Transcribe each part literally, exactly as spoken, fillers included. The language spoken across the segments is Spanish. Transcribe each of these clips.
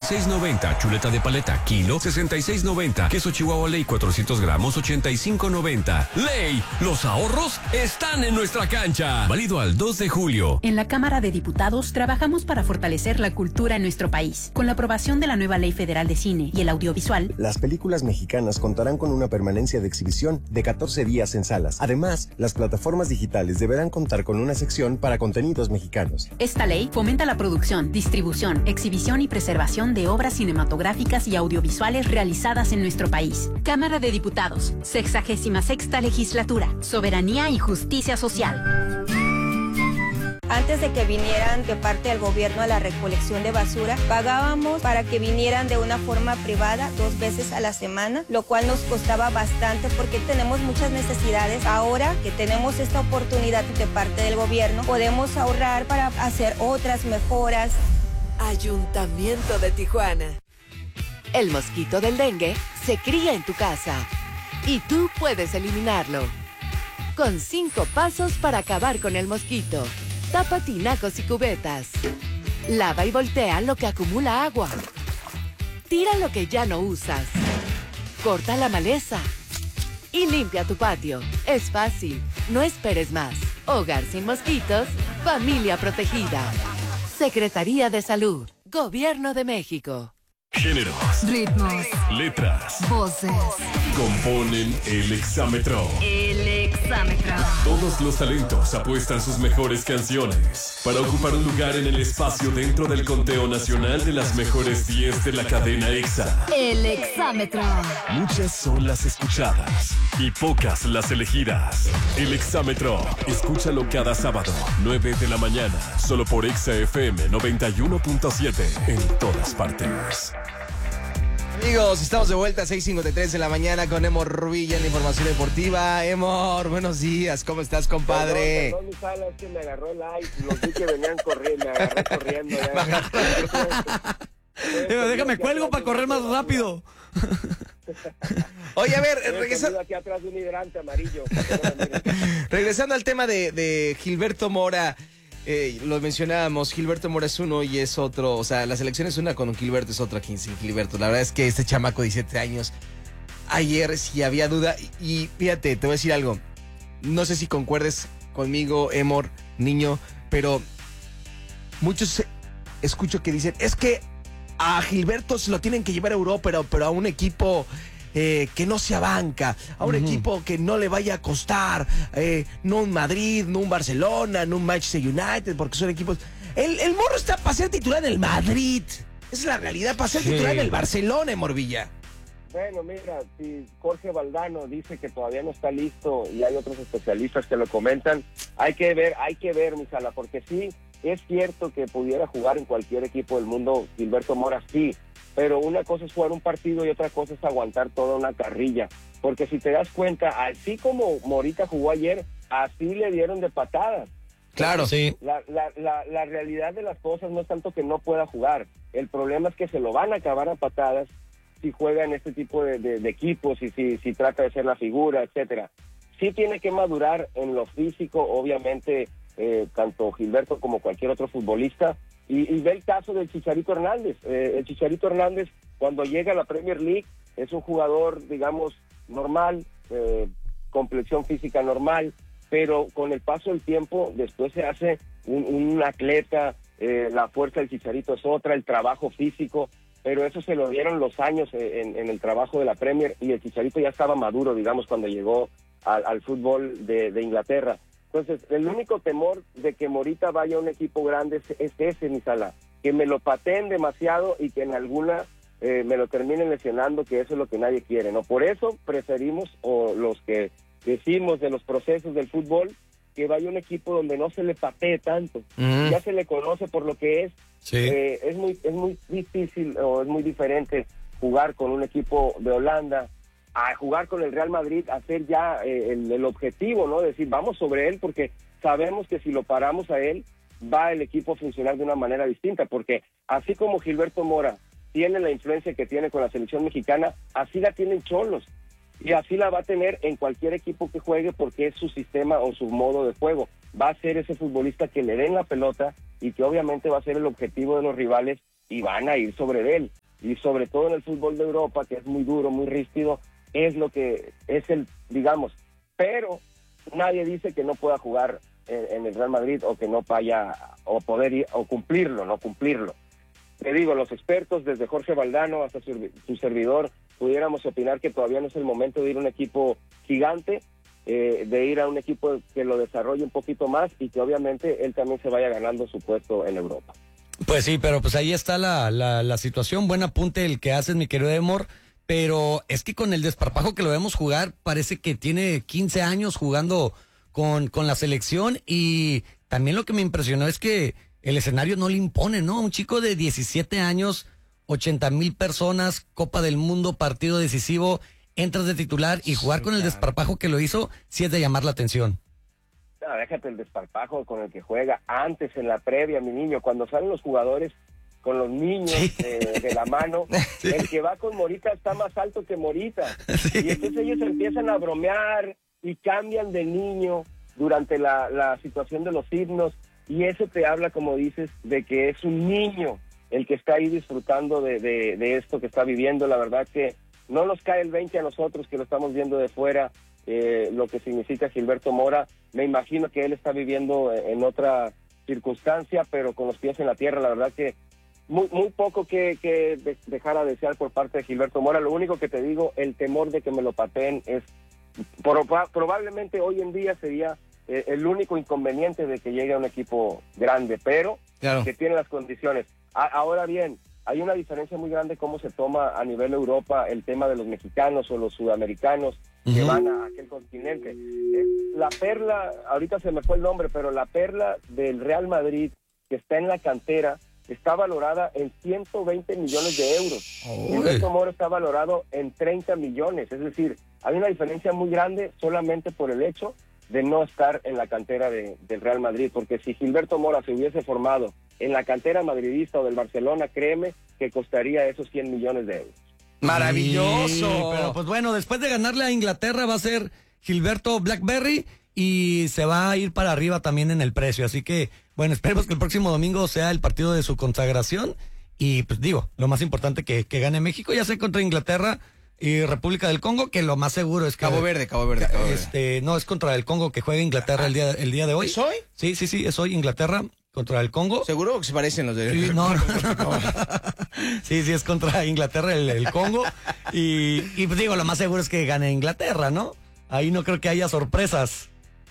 seis noventa. Chuleta de paleta, kilo, sesenta y seis noventa. Queso Chihuahua Ley, cuatrocientos gramos, ochenta y cinco noventa. Ley, los ahorros están en nuestra cancha. Válido al dos de julio. En la Cámara de Diputados trabajamos para fortalecer la cultura en nuestro país. Con la aprobación de la nueva Ley Federal de Cine y el audiovisual, las películas mexicanas contarán con una permanencia de exhibición de catorce días en salas. Además, las plataformas digitales deberán contar con una sección para contenidos mexicanos. Esta ley fomenta la producción, distribución, exhibición y preservación de obras cinematográficas y audiovisuales realizadas en nuestro país. Cámara de Diputados, sexagésima sexta legislatura, soberanía y justicia social. Antes de que vinieran de parte del gobierno a la recolección de basura, pagábamos para que vinieran de una forma privada dos veces a la semana, lo cual nos costaba bastante porque tenemos muchas necesidades. Ahora que tenemos esta oportunidad de parte del gobierno, podemos ahorrar para hacer otras mejoras. Ayuntamiento de Tijuana. El mosquito del dengue se cría en tu casa y tú puedes eliminarlo. Con cinco pasos para acabar con el mosquito. Tapa tinacos y cubetas. Lava y voltea lo que acumula agua. Tira lo que ya no usas. Corta la maleza. Y limpia tu patio. Es fácil. No esperes más. Hogar sin mosquitos. Familia protegida. Secretaría de Salud. Gobierno de México. Géneros, ritmos, letras, voces componen el exámetro. El exámetro. Todos los talentos apuestan sus mejores canciones para ocupar un lugar en el espacio dentro del conteo nacional de las mejores diez de la cadena EXA. El exámetro. Muchas son las escuchadas y pocas las elegidas. El exámetro. Escúchalo cada sábado, nueve de la mañana, solo por EXA F M noventa y uno punto siete en todas partes. Amigos, estamos de vuelta a seis cincuenta y tres de la mañana con Emor Rubilla en la información deportiva. Emor, buenos días, ¿cómo estás, compadre? Perdón, perdón, Sala, es que me agarró el aire, los vi que venían corriendo, me agarré corriendo. Pero déjame cuelgo para correr más rápido. Oye, a ver, regresando aquí atrás de un hidrante amarillo. regresando al tema de, de Gilberto Mora. Eh, lo mencionábamos, Gilberto Mora es uno y es otro, o sea, la selección es una con Gilberto, es otra sin Gilberto. La verdad es que este chamaco de diecisiete años, ayer sí había duda, y, y fíjate, te voy a decir algo, no sé si concuerdes conmigo, Emor, niño, pero muchos escucho que dicen, es que a Gilberto se lo tienen que llevar a Europa, pero, pero a un equipo... Eh, que no sea banca, a un uh-huh. equipo que no le vaya a costar, eh, no un Madrid, no un Barcelona, no un Manchester United, porque son equipos... El, el morro está para ser titular en el Madrid, esa es la realidad, para ser sí. titular en el Barcelona, Morvilla. Bueno, mira, si Jorge Valdano dice que todavía no está listo y hay otros especialistas que lo comentan, hay que ver, hay que ver, mi Sala, porque sí, es cierto que pudiera jugar en cualquier equipo del mundo, Gilberto Mora, sí, pero una cosa es jugar un partido y otra cosa es aguantar toda una carrilla, porque si te das cuenta, así como Morita jugó ayer, así le dieron de patadas. Claro, sí. La, la, la, la realidad de las cosas no es tanto que no pueda jugar, el problema es que se lo van a acabar a patadas si juega en este tipo de, de, de equipos y si, si trata de ser la figura, etcétera. Sí tiene que madurar en lo físico, obviamente, eh, tanto Gilberto como cualquier otro futbolista. Y, y ve el caso del Chicharito Hernández. Eh, el Chicharito Hernández, cuando llega a la Premier League, es un jugador, digamos, normal, eh, complexión física normal, pero con el paso del tiempo, después se hace un, un atleta, eh, la fuerza del Chicharito es otra, el trabajo físico, pero eso se lo dieron los años en, en el trabajo de la Premier, y el Chicharito ya estaba maduro, digamos, cuando llegó al, al fútbol de, de Inglaterra. Entonces, el único temor de que Morita vaya a un equipo grande es, es ese, mi Sala, que me lo pateen demasiado y que en alguna eh, me lo terminen lesionando, que eso es lo que nadie quiere, ¿no? Por eso preferimos, o los que decimos de los procesos del fútbol, que vaya a un equipo donde no se le patee tanto. Uh-huh. Ya se le conoce por lo que es. Sí. Eh, es muy, es muy difícil o es muy diferente jugar con un equipo de Holanda a jugar con el Real Madrid, hacer ya eh, el, el objetivo, ¿no? Decir, vamos sobre él, porque sabemos que si lo paramos a él, va el equipo a funcionar de una manera distinta, porque así como Gilberto Mora tiene la influencia que tiene con la selección mexicana, así la tienen Cholos, y así la va a tener en cualquier equipo que juegue, porque es su sistema o su modo de juego. Va a ser ese futbolista que le den la pelota y que obviamente va a ser el objetivo de los rivales y van a ir sobre él. y sobre todo en el fútbol de Europa, que es muy duro, muy ríspido, es lo que es el, digamos, pero nadie dice que no pueda jugar en, en el Real Madrid o que no vaya o poder ir, o cumplirlo, no cumplirlo. Te digo, los expertos, desde Jorge Valdano hasta su, su servidor, pudiéramos opinar que todavía no es el momento de ir a un equipo gigante, eh, de ir a un equipo que lo desarrolle un poquito más y que obviamente él también se vaya ganando su puesto en Europa. Pues sí, pero pues ahí está la, la, la situación. Buen apunte el que haces, mi querido Emor, pero es que con el desparpajo que lo vemos jugar, parece que tiene quince años jugando con, con la selección, y también lo que me impresionó es que el escenario no le impone, ¿no? Un chico de diecisiete años, ochenta mil personas, Copa del Mundo, partido decisivo, entras de titular y jugar sí, con el desparpajo que lo hizo, sí es de llamar la atención. No, déjate el desparpajo con el que juega antes, en la previa, mi niño, cuando salen los jugadores con los niños sí. de, de la mano, sí. el que va con Morita está más alto que Morita, sí. y entonces ellos empiezan a bromear y cambian de niño durante la, la situación de los himnos, y eso te habla, como dices, de que es un niño el que está ahí disfrutando de, de, de esto que está viviendo. La verdad que no nos cae el veinte a nosotros que lo estamos viendo de fuera, eh, lo que significa Gilberto Mora. Me imagino que él está viviendo en otra circunstancia, pero con los pies en la tierra. La verdad que muy, muy poco que, que de, dejar a desear por parte de Gilberto Mora. Lo único que te digo, el temor de que me lo pateen es, por, probablemente hoy en día sería eh, el único inconveniente de que llegue a un equipo grande, pero claro. que tiene las condiciones. A, ahora bien, hay una diferencia muy grande cómo se toma a nivel Europa el tema de los mexicanos o los sudamericanos uh-huh. que van a aquel continente. Eh, la perla, ahorita se me fue el nombre, pero la perla del Real Madrid, que está en la cantera, está valorada en ciento veinte millones de euros. Oh, Gilberto Mora está valorado en treinta millones. Es decir, hay una diferencia muy grande solamente por el hecho de no estar en la cantera de, del Real Madrid, porque si Gilberto Mora se hubiese formado en la cantera madridista o del Barcelona, créeme que costaría esos cien millones de euros. ¡Maravilloso! Sí, pero pues bueno, después de ganarle a Inglaterra va a ser Gilberto Blackberry y se va a ir para arriba también en el precio, así que bueno, esperemos que el próximo domingo sea el partido de su consagración y pues digo, lo más importante que, que gane México, ya sea contra Inglaterra y República del Congo, que lo más seguro es que... Cabo Verde, Cabo Verde, Cabo Verde. Este, no, es contra el Congo que juega Inglaterra el día, el día de hoy. ¿Es hoy? Sí, sí, sí, es hoy Inglaterra contra el Congo. ¿Seguro que se parecen los de...? Sí, no, no. sí, sí, es contra Inglaterra el, el Congo. Y, y digo, lo más seguro es que gane Inglaterra, ¿no? Ahí no creo que haya sorpresas.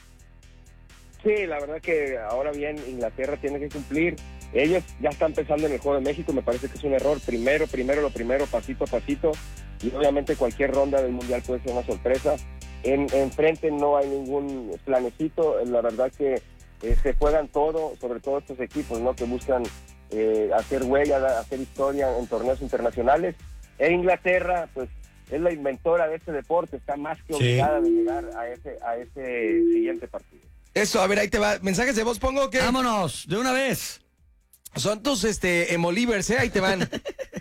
Sí, la verdad que ahora bien Inglaterra tiene que cumplir. Ellos ya están pensando en el Juego de México, me parece que es un error. Primero, primero, lo primero, pasito a pasito. Y obviamente cualquier ronda del Mundial puede ser una sorpresa. En, en frente no hay ningún planecito. La verdad que eh, se juegan todo, sobre todo estos equipos, ¿no? Que buscan eh, hacer huella, hacer historia en torneos internacionales. E Inglaterra, pues, es la inventora de este deporte. Está más que obligada sí. de llegar a ese, a ese siguiente partido. Eso, a ver, ahí te va. ¿Mensajes de voz pongo? ¿Qué? Vámonos, de una vez. Son tus este, emolivers, ¿eh? Ahí te van.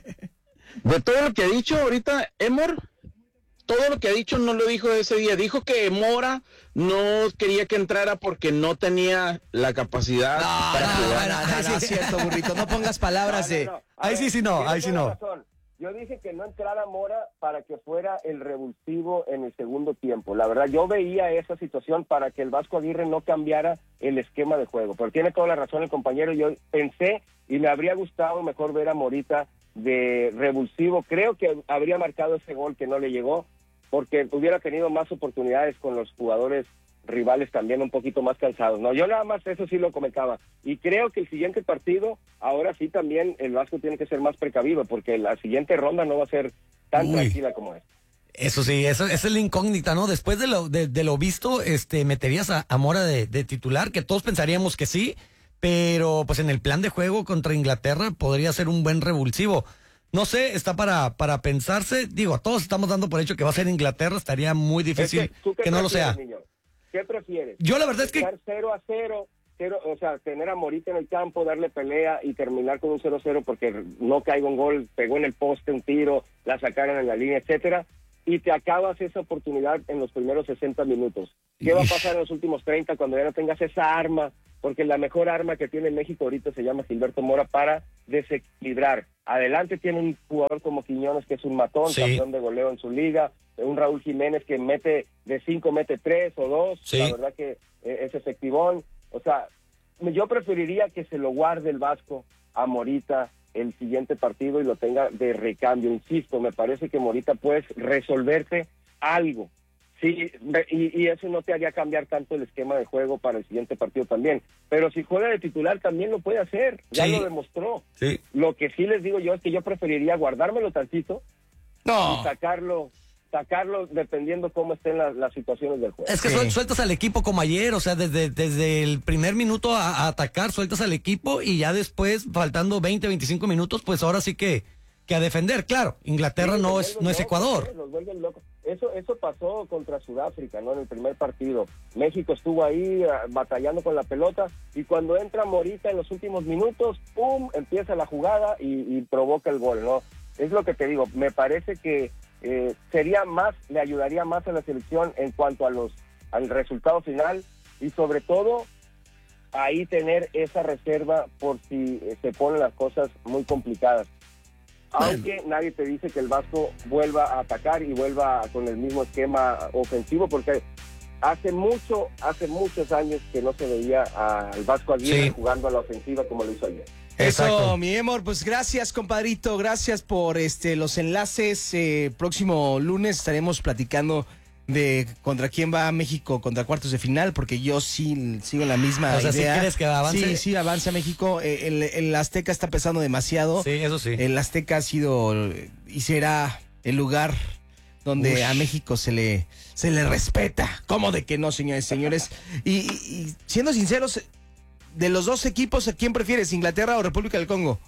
De todo lo que ha dicho ahorita, Emor, todo lo que ha dicho no lo dijo ese día. Dijo que Mora no quería que entrara porque no tenía la capacidad no, para no, jugar. No, no, no, no es cierto, burrito. No pongas palabras no, no, no. de... Ahí sí, sí, no, ahí sí, no. Razón. Yo dije que no entrara Mora para que fuera el revulsivo en el segundo tiempo. La verdad, yo veía esa situación para que el Vasco Aguirre no cambiara el esquema de juego. Pero tiene toda la razón el compañero. Yo pensé y me habría gustado mejor ver a Morita de revulsivo. Creo que habría marcado ese gol que no le llegó, porque hubiera tenido más oportunidades con los jugadores rivales también un poquito más cansados. No, yo nada más eso sí lo comentaba. Y creo que el siguiente partido, ahora sí también el Vasco tiene que ser más precavido, porque la siguiente ronda no va a ser tan Uy. tranquila como esta. Eso sí, eso, esa es la incógnita, ¿no? Después de lo, de, de lo visto, este, meterías a, a Mora de, de titular, que todos pensaríamos que sí, pero pues en el plan de juego contra Inglaterra podría ser un buen revulsivo. No sé, está para, para pensarse. Digo, todos estamos dando por hecho que va a ser Inglaterra, estaría muy difícil es que, que no lo sea. Niño? ¿Qué prefieres? Yo la verdad es que... cero a cero, cero, o sea, tener a Morita en el campo, darle pelea y terminar con un cero cero porque no caiga un gol, pegó en el poste un tiro, la sacaron en la línea, etcétera. y te acabas esa oportunidad en los primeros sesenta minutos. ¿Qué va a pasar en los últimos treinta cuando ya no tengas esa arma? Porque la mejor arma que tiene México ahorita se llama Gilberto Mora para desequilibrar. Adelante tiene un jugador como Quiñones, que es un matón, sí, campeón de goleo en su liga, un Raúl Jiménez que mete de cinco, mete tres o dos, sí, la verdad que eh, es efectivón. O sea, yo preferiría que se lo guarde el Vasco a Morita el siguiente partido y lo tenga de recambio. Insisto, me parece que Morita puedes resolverte algo. Sí, y, y eso no te haría cambiar tanto el esquema de juego para el siguiente partido también. Pero si juega de titular también lo puede hacer, ya sí, lo demostró. Sí. Lo que sí les digo yo es que yo preferiría guardármelo tantito no. y sacarlo sacarlo dependiendo cómo estén las, las situaciones del juego. Es que sí, sueltas al equipo como ayer, o sea, desde, desde el primer minuto a, a atacar, sueltas al equipo y ya después, faltando veinte, veinticinco minutos, pues ahora sí que, que a defender. Claro, Inglaterra sí, no es no es Ecuador. Los vuelven locos. Eso, eso pasó contra Sudáfrica, ¿no? En el primer partido. México estuvo ahí uh, batallando con la pelota y cuando entra Morita en los últimos minutos, ¡pum!, empieza la jugada y, y provoca el gol, ¿no? Es lo que te digo, me parece que eh, sería más, le ayudaría más a la selección en cuanto a los al resultado final y sobre todo ahí tener esa reserva por si eh, se ponen las cosas muy complicadas. Aunque bueno, nadie te dice que el Vasco vuelva a atacar y vuelva con el mismo esquema ofensivo, porque hace mucho, hace muchos años que no se veía al Vasco Aguirre sí, jugando a la ofensiva como lo hizo ayer. Exacto. Eso, mi Emor, pues gracias, compadrito, gracias por este los enlaces. Eh, próximo lunes estaremos platicando de contra quién va México contra cuartos de final, porque yo sí sigo la misma o sea, idea. ¿Sí crees que avance? Sí, sí, avanza México. Eh, el, el Azteca está pesando demasiado. Sí, eso sí. El Azteca ha sido y será el lugar donde Ush. a México se le se le respeta. ¿Cómo de que no, señores, señores? Y, y, y siendo sinceros, de los dos equipos, ¿a quién prefieres, Inglaterra o República del Congo?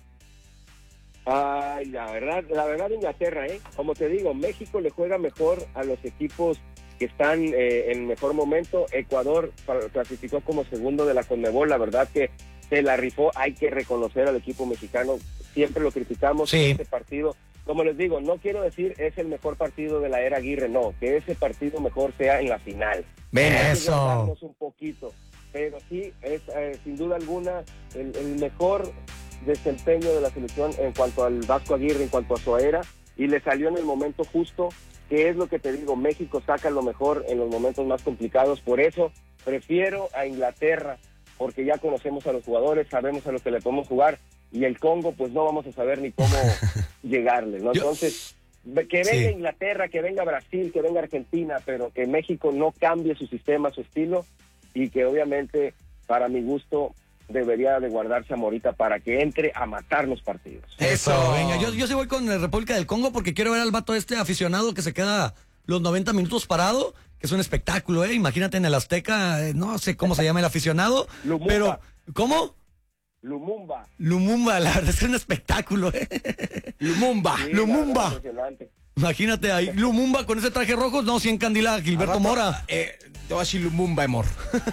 Ay, la verdad, la verdad Inglaterra, ¿eh? Como te digo, México le juega mejor a los equipos que están eh, en mejor momento. Ecuador clasificó como segundo de la CONMEBOL, la verdad que se la rifó, hay que reconocer al equipo mexicano, siempre lo criticamos en sí. este partido. Como les digo, no quiero decir es el mejor partido de la era Aguirre, no, que ese partido mejor sea en la final. Ven eso. Un poquito, pero sí, es eh, sin duda alguna el, el mejor desempeño de la selección en cuanto al Vasco Aguirre, en cuanto a su era, y le salió en el momento justo, que es lo que te digo, México saca lo mejor en los momentos más complicados, por eso prefiero a Inglaterra, porque ya conocemos a los jugadores, sabemos a lo que le podemos jugar, y el Congo pues no vamos a saber ni cómo llegarle, ¿no? Entonces, que venga sí. Inglaterra, que venga Brasil, que venga Argentina, pero que México no cambie su sistema, su estilo, y que obviamente, para mi gusto, debería de guardarse a Morita para que entre a matar los partidos. Eso, venga, yo, yo sí voy con la República del Congo porque quiero ver al vato este aficionado que se queda los noventa minutos parado, que es un espectáculo, ¿eh? Imagínate en el Azteca, eh, no sé cómo se llama el aficionado, Lumumba. Pero, ¿cómo? Lumumba. Lumumba, la verdad es que es un espectáculo, ¿eh? Lumumba, sí, Lumumba. Imagínate ahí, Lumumba con ese traje rojo, no, si encandila a Gilberto rato, Mora. Eh, te voy a decir Lumumba, amor.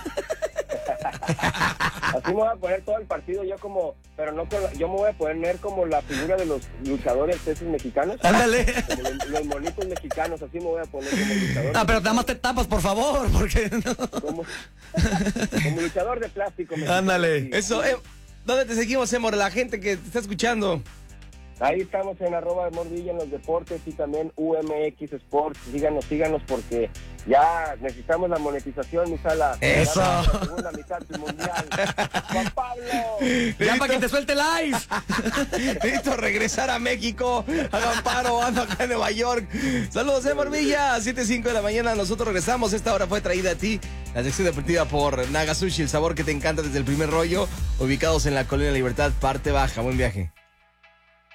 Así me voy a poner todo el partido yo como, pero no con la, yo me voy a poner como la figura de los luchadores esos mexicanos. Ándale. Como los, los monitos mexicanos, así me voy a poner como luchador. Ah, pero nada más te tapas, por favor, porque no. Como, como luchador de plástico mexicano. Ándale. Eso, eh, ¿dónde te seguimos, Emor? La gente que te está escuchando. Ahí estamos en arroba Emor Villa en los deportes y también U M X Sports. Síganos, síganos porque ya necesitamos la monetización, mi sala. Eso. La segunda mitad del mundial. Juan Pablo. Ya para que te suelte el ice. Necesito regresar a México. Hagan paro, ando acá en Nueva York. Saludos, Emor Villa. siete cinco de la mañana. Nosotros regresamos. Esta hora fue traída a ti. La sección deportiva por Naga Sushi, el sabor que te encanta desde el primer rollo. Ubicados en la Colonia Libertad, parte baja. Buen viaje.